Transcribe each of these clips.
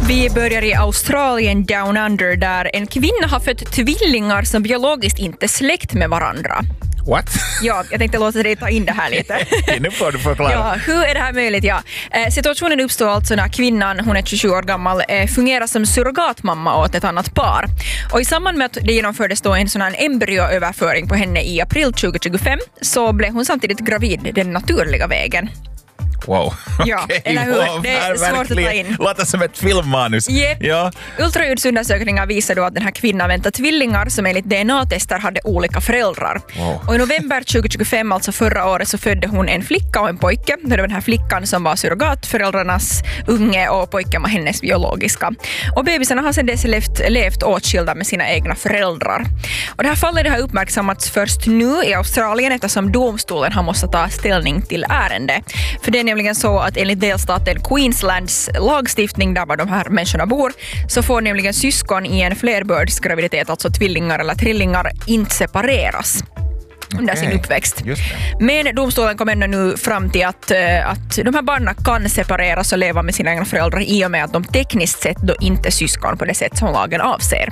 Vi börjar i Australien Down Under där en kvinna har fött tvillingar som biologiskt inte är släkt med varandra. What? Ja, jag tänkte låta dig ta in det här lite. Nu får du förklara. Ja, hur är det här möjligt? Ja. Situationen uppstår alltså när kvinnan, hon är 27 år gammal, fungerar som surrogatmamma åt ett annat par. Och i samband med att det genomfördes då en sån här embryoöverföring på henne i april 2025 så blev hon samtidigt gravid den naturliga vägen. Wow. Ja, Okay. eller hur? Wow, det är svårt att ta in. Låter som ett filmmanus. Yep. Ja. Ultraljudsundersökningar visar då att den här kvinnan väntar tvillingar som enligt DNA-tester hade olika föräldrar. Wow. Och i november 2025, alltså förra året, så födde hon en flicka och en pojke. Det var den här flickan som var surrogatföräldrarnas unge och pojken var hennes biologiska. Och bebisarna har sedan dess levt åtskilda med sina egna föräldrar. Och det här fallet har uppmärksammats först nu i Australien eftersom domstolen har måste ta ställning till ärende. För det är nämligen så att enligt delstaten Queenslands lagstiftning där var de här människorna bor så får nämligen syskon i en flerbördsgraviditet, alltså tvillingar eller trillingar, inte separeras under sin uppväxt. Men domstolen kommer nu fram till att de här barnen kan separeras och leva med sina egna föräldrar i och med att de tekniskt sett då inte är syskon på det sätt som lagen avser.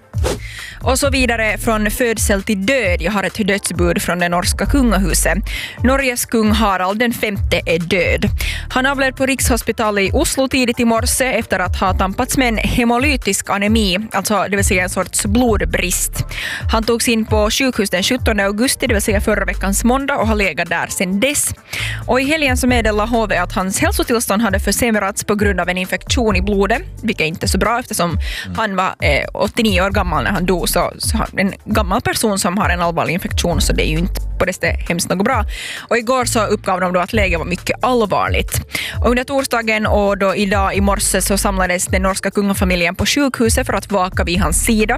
Och så vidare från födsel till död. Jag har ett dödsbud från det norska kungahuset. Norges kung Harald den femte är död. Han avled på Rikshospitalet i Oslo tidigt i morse efter att ha tampats med en hemolytisk anemi, alltså det vill säga en sorts blodbrist. Han togs in på sjukhus den 17 augusti, det vill säga förra veckans måndag, och har legat där sedan dess. Och i helgen så meddelade HV att hans hälsotillstånd hade försämrats på grund av en infektion i blodet, vilket inte är så bra eftersom han var 89 år gammal när han dog. Så en gammal person som har en allvarlig infektion, så det är ju inte på det stället hemskt något bra. Och igår så uppgav de då att läget var mycket allvarligt. Och under torsdagen och då idag i morse så samlades den norska kungafamiljen på sjukhuset för att vaka vid hans sida.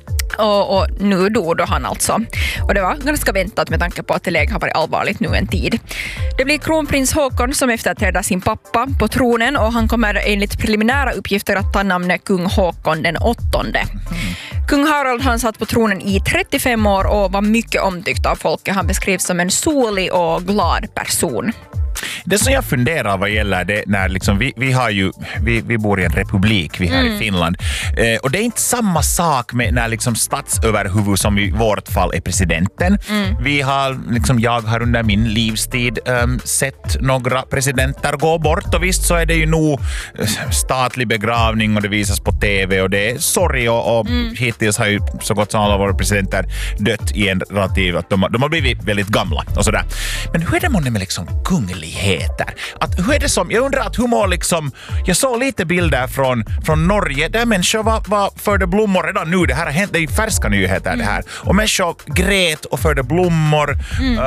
Och nu dog då han alltså. Och det var ganska väntat med tanke på att det läget har varit allvarligt nu en tid. Det blir kronprins Håkon som efterträder sin pappa på tronen och han kommer enligt preliminära uppgifter att ta namnet kung Håkon den 8:e. Kung Harald han satt på tronen i 35 år och var mycket omtyckt av folket. Han beskrivs som en solig och glad person. Det som jag funderar vad gäller det när liksom vi bor i en republik vi här i Finland och det är inte samma sak med när liksom statsöverhuvud som i vårt fall är presidenten. Vi har liksom, jag har under min livstid sett några presidenter gå bort och visst så är det ju nog statlig begravning och det visas på TV och det är sorg och hittills har ju så gott som alla våra presidenter dött i en relativ att de har blivit väldigt gamla och sådär. Men hur är det med liksom kungligheter? Hur är det som, jag undrar att hur må liksom, jag såg lite bilder från Norge där människor var förde blommor redan nu, det här har hänt, det är färska nyheter det här, och människor grät och förde blommor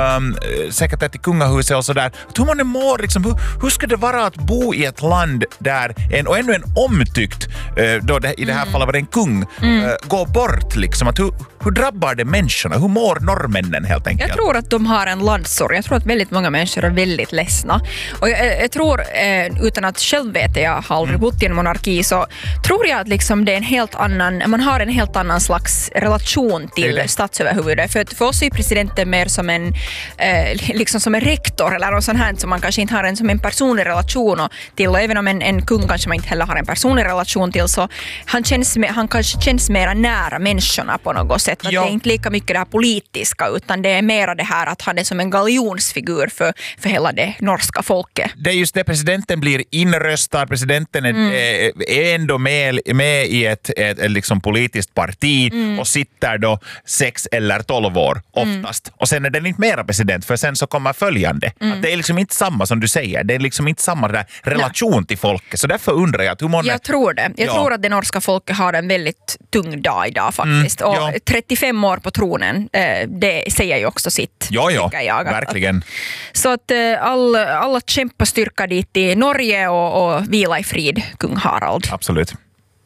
säkert till kungahuset och sådär. Hur man mår liksom, hur ska det vara att bo i ett land där och ännu en omtyckt då i det här fallet var det en kung går bort liksom, att hur drabbar det människorna? Hur mår norrmännen helt enkelt? Jag tror att de har en landssorg. Jag tror att väldigt många människor är väldigt ledsna. Och jag tror, utan att själv veta, jag har aldrig bott i en monarki, så tror jag att liksom det är en helt annan, man har en helt annan slags relation till statsöverhuvudet. För oss är presidenten mer som en liksom som en rektor eller något sånt här som man kanske inte har som en personlig relation till. Och även om en kung kanske man inte heller har en personlig relation till, så han kanske känns mer nära människorna på något sätt. Att det är inte lika mycket det här politiska, utan det är mer det här att han är som en galjonsfigur för hela det norska folket. Det är just det, presidenten blir inröstad, presidenten är ändå med i ett liksom politiskt parti och sitter då 6 eller 12 år oftast. Och sen är den inte mera president, för sen så kommer följande. Att det är liksom inte samma som du säger, det är liksom inte samma där relation till folket. Så därför undrar jag att hur många... Jag tror det. Jag tror att det norska folket har en väldigt tung dag idag faktiskt. Och 35 år på tronen, det säger ju också sitt. Ja, verkligen. Så att alla kämpar styrka dit i Norge och vila i frid, kung Harald. Absolut.